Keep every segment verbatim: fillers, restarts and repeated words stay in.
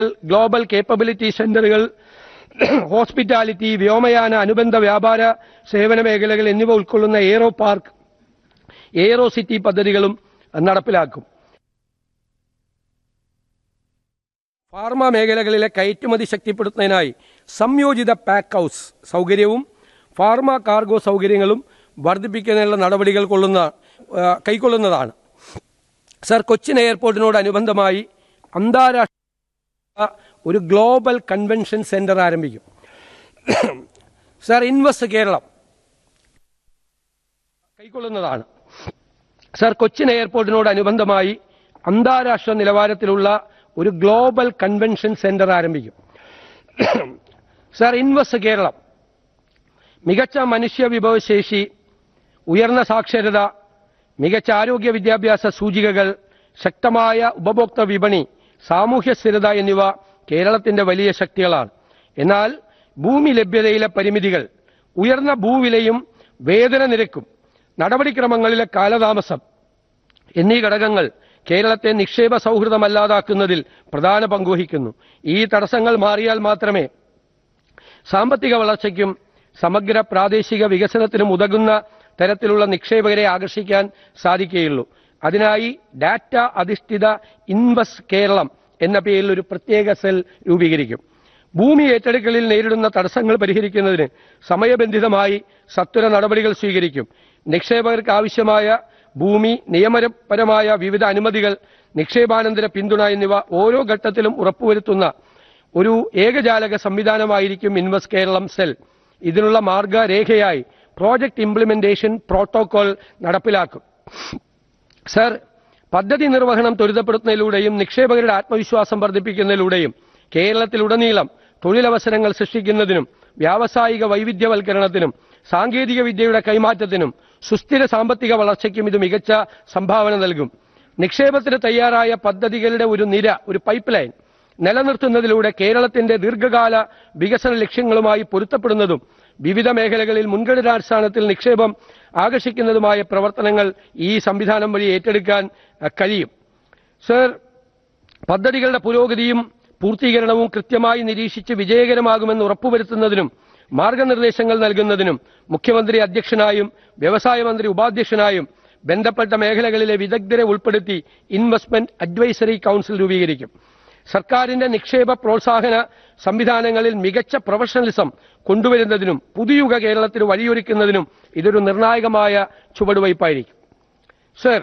Global capability സെന്ററുകൾ, hospitality, വ്യോമയാന, അനുബന്ധ വ്യാപാര സേവന മേഖലകൾ എന്നിവ ഉൾക്കൊള്ളുന്ന എയ്റോ പാർക്ക്, എയ്റോ സിറ്റി പദ്ധതികളും നടപ്പിലാക്കും. ഫാർമ മേഖലകളിലെ കയറ്റുമതി ശക്തിപ്പെടുത്തുന്നതിനായി സംയോജിത പാക്ക് ഹൗസ് സൗകര്യവും ഫാർമ കാർഗോ സൗകര്യങ്ങളും വർദ്ധിപ്പിക്കുന്നതിനുള്ള നടപടികൾ കൊള്ളുന്ന കൈക്കൊള്ളുന്നതാണ്. സർ, കൊച്ചിൻ എയർപോർട്ടിനോടനുബന്ധമായി അന്താരാഷ്ട്ര ഒരു ഗ്ലോബൽ കൺവെൻഷൻ സെന്റർ ആരംഭിക്കും. Sir, invest Keralam കൈക്കൊള്ളുന്നതാണ്. Sir, Cochin എയർപോർട്ടിനോടനുബന്ധമായി അന്താരാഷ്ട്ര നിലവാരത്തിലുള്ള ഒരു ഗ്ലോബൽ കൺവെൻഷൻ സെന്റർ ആരംഭിക്കും. സർ, ഇൻവെസ്റ്റ് കേരളം മികച്ച മനുഷ്യ വിഭവശേഷി, ഉയർന്ന സാക്ഷരത, മികച്ച ആരോഗ്യ വിദ്യാഭ്യാസ സൂചികകൾ, ശക്തമായ ഉപഭോക്തൃ വിപണി, സാമൂഹ്യ സ്ഥിരത എന്നിവ കേരളത്തിന്റെ വലിയ ശക്തികളാണ്. എന്നാൽ ഭൂമി ലഭ്യതയിലെ പരിമിതികൾ, ഉയർന്ന ഭൂവിലയും വേതന നിരക്കും, നടപടിക്രമങ്ങളിലെ കാലതാമസം എന്നീ ഘടകങ്ങൾ കേരളത്തെ നിക്ഷേപ സൗഹൃദമല്ലാതാക്കുന്നതിൽ പ്രധാന പങ്കുവഹിക്കുന്നു. ഈ തടസ്സങ്ങൾ മാറിയാൽ മാത്രമേ സാമ്പത്തിക വളർച്ചയ്ക്കും സമഗ്ര പ്രാദേശിക വികസനത്തിനും ഉതകുന്ന തരത്തിലുള്ള നിക്ഷേപകരെ ആകർഷിക്കാൻ സാധിക്കുകയുള്ളൂ. അതിനായി ഡാറ്റ അധിഷ്ഠിത ഇൻവെസ്റ്റ് കേരളം എന്ന പേരിൽ ഒരു പ്രത്യേക സെൽ രൂപീകരിക്കും. ഭൂമി ഏറ്റെടുക്കലിൽ നേരിടുന്ന തടസ്സങ്ങൾ പരിഹരിക്കുന്നതിന് സമയബന്ധിതമായി സത്വര നടപടികൾ സ്വീകരിക്കും. നിക്ഷേപകർക്ക് ആവശ്യമായ ഭൂമി, നിയമപരമായ വിവിധ അനുമതികൾ, നിക്ഷേപാനന്തര പിന്തുണ എന്നിവ ഓരോ ഘട്ടത്തിലും ഉറപ്പുവരുത്തുന്ന ഒരു ഏകജാലക സംവിധാനമായിരിക്കും ഇൻവെസ്റ്റ് കേരളം സെൽ. ഇതിനുള്ള മാർഗരേഖയായി പ്രോജക്ട് ഇംപ്ലിമെന്റേഷൻ പ്രോട്ടോകോൾ നടപ്പിലാക്കും. സർ, പദ്ധതി നിർവഹണം ത്വരിതപ്പെടുത്തുന്നതിലൂടെയും നിക്ഷേപകരുടെ ആത്മവിശ്വാസം വർദ്ധിപ്പിക്കുന്നതിലൂടെയും കേരളത്തിലുടനീളം തൊഴിലവസരങ്ങൾ സൃഷ്ടിക്കുന്നതിനും വ്യാവസായിക വൈവിധ്യവൽക്കരണത്തിനും സാങ്കേതിക വിദ്യയുടെ കൈമാറ്റത്തിനും സുസ്ഥിര സാമ്പത്തിക വളർച്ചയ്ക്കും ഇത് മികച്ച സംഭാവന നൽകും. നിക്ഷേപത്തിന് തയ്യാറായ പദ്ധതികളുടെ ഒരു നിര, ഒരു പൈപ്പ് ലൈൻ നിലനിർത്തുന്നതിലൂടെ കേരളത്തിന്റെ ദീർഘകാല വികസന ലക്ഷ്യങ്ങളുമായി പൊരുത്തപ്പെടുന്നതും വിവിധ മേഖലകളിൽ മുൻഗണനാടിസ്ഥാനത്തിൽ നിക്ഷേപം ആകർഷിക്കുന്നതുമായ പ്രവർത്തനങ്ങൾ ഈ സംവിധാനം വഴി ഏറ്റെടുക്കാൻ കഴിയും. സർ, പദ്ധതികളുടെ പുരോഗതിയും പൂർത്തീകരണവും കൃത്യമായി നിരീക്ഷിച്ച് വിജയകരമാകുമെന്ന് ഉറപ്പുവരുത്തുന്നതിനും മാർഗനിർദ്ദേശങ്ങൾ നൽകുന്നതിനും മുഖ്യമന്ത്രി അധ്യക്ഷനായും വ്യവസായ മന്ത്രി ഉപാധ്യക്ഷനായും ബന്ധപ്പെട്ട മേഖലകളിലെ വിദഗ്ധരെ ഉൾപ്പെടുത്തി ഇൻവെസ്റ്റ്മെന്റ് അഡ്വൈസറി കൌൺസിൽ രൂപീകരിക്കും. സർക്കാരിന്റെ നിക്ഷേപ പ്രോത്സാഹന സംവിധാനങ്ങളിൽ മികച്ച പ്രൊഫഷണലിസം കൊണ്ടുവരുന്നതിനും പുതുയുഗ കേരളത്തിന് വഴിയൊരുക്കുന്നതിനും ഇതൊരു നിർണായകമായ ചുവടുവയ്പായിരിക്കും. Sir,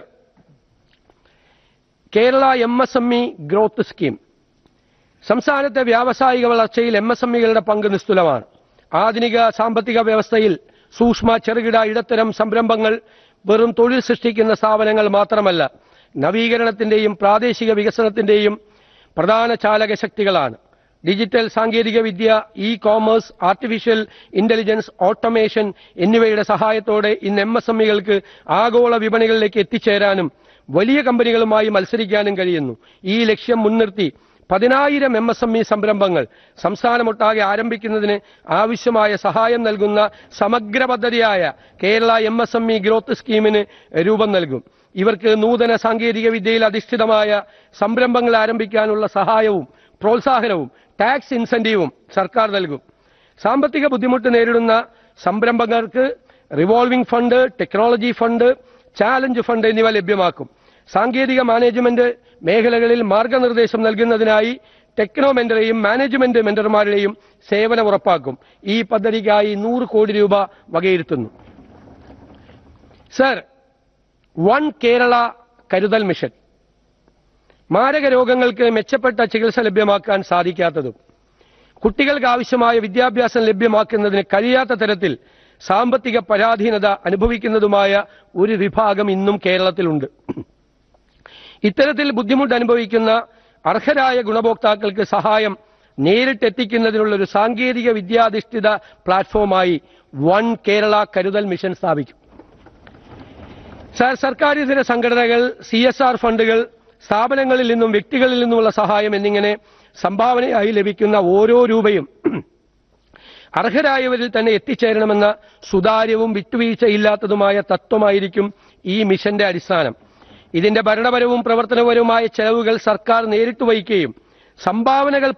Kerala M S M E growth scheme. സംസ്ഥാനത്തെ വ്യാവസായിക വളർച്ചയിൽ എം എസ് എം ഇകളുടെ പങ്ക് നിസ്തുലമാണ്. ആധുനിക സാമ്പത്തിക വ്യവസ്ഥയിൽ സൂക്ഷ്മ, ചെറുകിട, ഇടത്തരം സംരംഭങ്ങൾ വെറും തൊഴിൽ സൃഷ്ടിക്കുന്ന സ്ഥാപനങ്ങൾ മാത്രമല്ല, നവീകരണത്തിന്റെയും പ്രാദേശിക വികസനത്തിന്റെയും പ്രധാന ചാലക ശക്തികളാണ്. ഡിജിറ്റൽ സാങ്കേതിക വിദ്യ, E commerce, artificial intelligence, automation എന്നിവയുടെ സഹായത്തോടെ ഇന്ന് എം എസ് എം ഇകൾക്ക് ആഗോള വിപണികളിലേക്ക് എത്തിച്ചേരാനും വലിയ കമ്പനികളുമായി മത്സരിക്കാനും കഴിയുന്നു. ഈ ലക്ഷ്യം മുൻനിർത്തി പതിനായിരം എം എസ് എം ഇ സംരംഭങ്ങൾ സംസ്ഥാനമൊട്ടാകെ ആരംഭിക്കുന്നതിന് ആവശ്യമായ സഹായം നൽകുന്ന സമഗ്ര പദ്ധതിയായ Kerala M S M E growth സ്കീമിന് രൂപം നൽകും. ഇവർക്ക് നൂതന സാങ്കേതിക വിദ്യയിൽ അധിഷ്ഠിതമായ സംരംഭങ്ങൾ ആരംഭിക്കാനുള്ള സഹായവും പ്രോത്സാഹനവും ടാക്സ് ഇൻസെന്റീവും സർക്കാർ നൽകും. സാമ്പത്തിക ബുദ്ധിമുട്ട് നേരിടുന്ന സംരംഭകർക്ക് revolving fund, technology fund, challenge fund എന്നിവ ലഭ്യമാക്കും. സാങ്കേതിക മാനേജ്മെന്റ് മേഖലകളിൽ മാർഗനിർദ്ദേശം നൽകുന്നതിനായി ടെക്നോ മെന്ററെയും മാനേജ്മെന്റ് മെന്റർമാരുടെയും സേവനം ഉറപ്പാക്കും. ഈ പദ്ധതിക്കായി നൂറ് കോടി രൂപ വകയിരുത്തുന്നു. സർ, വൺ കേരള കരുതൽ മിഷൻ. മാരക രോഗങ്ങൾക്ക് മെച്ചപ്പെട്ട ചികിത്സ ലഭ്യമാക്കാൻ സാധിക്കാത്തതും കുട്ടികൾക്ക് ആവശ്യമായ വിദ്യാഭ്യാസം ലഭ്യമാക്കുന്നതിന് കഴിയാത്ത തരത്തിൽ സാമ്പത്തിക പരാധീനത അനുഭവിക്കുന്നതുമായ ഒരു വിഭാഗം ഇന്നും കേരളത്തിലുണ്ട്. ഇത്തരത്തിൽ ബുദ്ധിമുട്ട് അനുഭവിക്കുന്ന അർഹരായ ഗുണഭോക്താക്കൾക്ക് സഹായം നേരിട്ടെത്തിക്കുന്നതിനുള്ള ഒരു സാങ്കേതിക വിദ്യാധിഷ്ഠിത പ്ലാറ്റ്ഫോമായി വൺ കേരള കരുതൽ മിഷൻ സ്ഥാപിക്കും. സർക്കാരിതര സംഘടനകൾ, സി എസ് ആർ ഫണ്ടുകൾ, സ്ഥാപനങ്ങളിൽ നിന്നും വ്യക്തികളിൽ നിന്നുമുള്ള സഹായം എന്നിങ്ങനെ സംഭാവനയായി ലഭിക്കുന്ന ഓരോ രൂപയും അർഹരായവരിൽ തന്നെ എത്തിച്ചേരണമെന്ന സുതാര്യവും വിട്ടുവീഴ്ചയില്ലാത്തതുമായ തത്വമായിരിക്കും ഈ മിഷന്റെ അടിസ്ഥാനം. ഇതിന്റെ ഭരണപരവും പ്രവർത്തനപരവുമായ ചെലവുകൾ സർക്കാർ നേരിട്ട് വഹിക്കുകയും സംഭാവനകൾ